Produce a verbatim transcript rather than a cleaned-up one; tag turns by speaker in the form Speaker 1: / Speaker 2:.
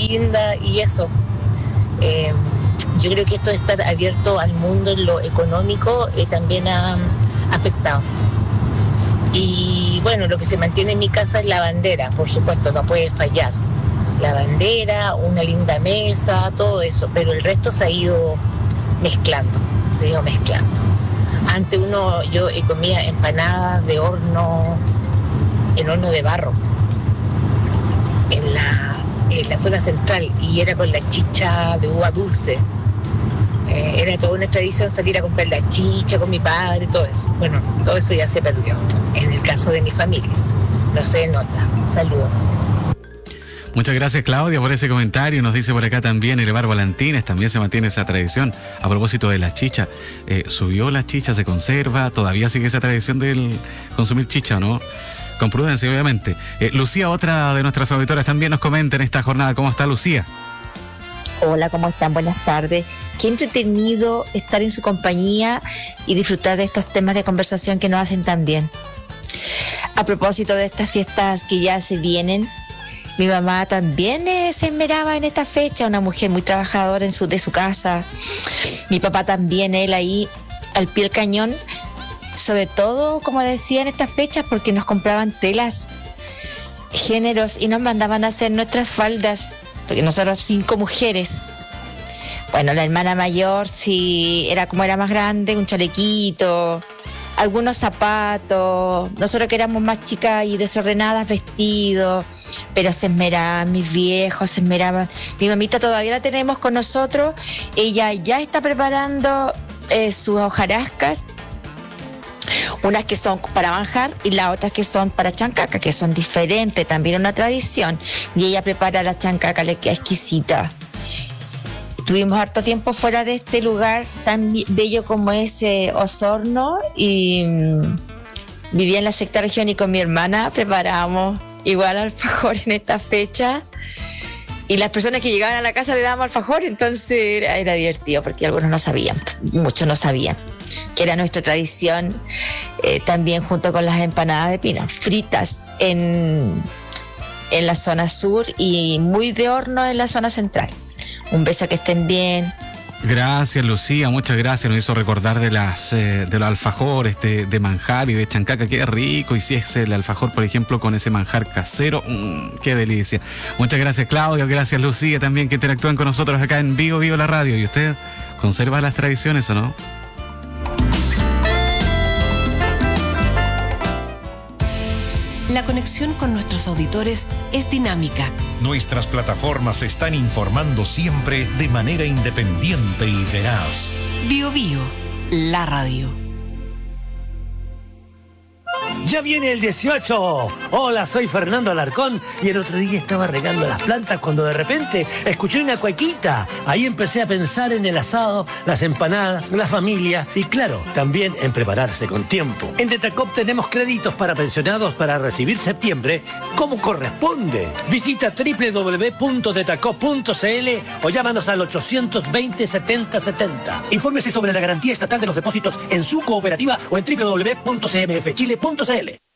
Speaker 1: linda y eso. Eh, yo creo que esto de estar abierto al mundo en lo económico eh, también ha afectado. Y bueno, lo que se mantiene en mi casa es la bandera, por supuesto, no puede fallar. La bandera, una linda mesa, todo eso, pero el resto se ha ido mezclando, se ha ido mezclando. Antes uno, yo comía empanadas de horno, en horno de barro, en la, en la zona central, y era con la chicha de uva dulce. Eh, era toda una tradición salir a comprar la chicha con mi padre, todo eso. Bueno, todo eso ya se perdió, en el caso de mi familia. No se nota. Saludos.
Speaker 2: Muchas gracias, Claudia, por ese comentario. Nos dice por acá también el Bar Volantines, también se mantiene esa tradición. A propósito de la chicha, eh, subió la chicha, se conserva, todavía sigue esa tradición del consumir chicha, ¿no? Con prudencia, obviamente. Eh, Lucía, otra de nuestras auditoras, también nos comenta en esta jornada. ¿Cómo está, Lucía?
Speaker 3: Hola, ¿cómo están? Buenas tardes. Qué entretenido estar en su compañía y disfrutar de estos temas de conversación que nos hacen tan bien. A propósito de estas fiestas que ya se vienen, mi mamá también eh, se esmeraba en esta fecha, una mujer muy trabajadora en su, de su casa. Mi papá también, él ahí al pie del cañón, sobre todo, como decía, en estas fechas, porque nos compraban telas, géneros y nos mandaban a hacer nuestras faldas, porque nosotros cinco mujeres. Bueno, la hermana mayor sí era como era más grande, un chalequito, algunos zapatos, nosotros que éramos más chicas y desordenadas, vestidos, pero se esmeraban, mis viejos se esmeraban. Mi mamita todavía la tenemos con nosotros, ella ya está preparando eh, sus hojarascas, unas que son para manjar y las otras que son para chancaca, que son diferentes, también una tradición, y ella prepara la chancaca, le queda exquisita. Estuvimos harto tiempo fuera de este lugar tan bello como es eh, Osorno, y mmm, vivía en la sexta región y con mi hermana preparábamos igual alfajor en esta fecha, y las personas que llegaban a la casa le dábamos alfajor, entonces era, era divertido porque algunos no sabían, muchos no sabían que era nuestra tradición, eh, también junto con las empanadas de pino, fritas en, en la zona sur y muy de horno en la zona central. Un beso, que estén bien.
Speaker 2: Gracias, Lucía, muchas gracias. Nos hizo recordar de las eh, de los alfajores de, de manjar y de chancaca. Qué rico. Y si es el alfajor, por ejemplo, con ese manjar casero, mmm, qué delicia. Muchas gracias, Claudia. Gracias, Lucía, también, que interactúan con nosotros acá en Vivo Vivo la Radio. ¿Y usted conserva las tradiciones o no?
Speaker 4: La conexión con nuestros auditores es dinámica.
Speaker 5: Nuestras plataformas están informando siempre de manera independiente y veraz.
Speaker 4: Bio Bio, la radio.
Speaker 6: ¡Ya viene el dieciocho! Hola, soy Fernando Alarcón y el otro día estaba regando las plantas cuando de repente escuché una cuequita. Ahí empecé a pensar en el asado, las empanadas, la familia y claro, también en prepararse con tiempo. En Detacop tenemos créditos para pensionados para recibir septiembre como corresponde. Visita doble u doble u doble u punto detacop punto c l o llámanos al ochocientos veinte setenta setenta. Infórmese sobre la garantía estatal de los depósitos en su cooperativa o en doble u doble u doble u punto c m f chile punto c l.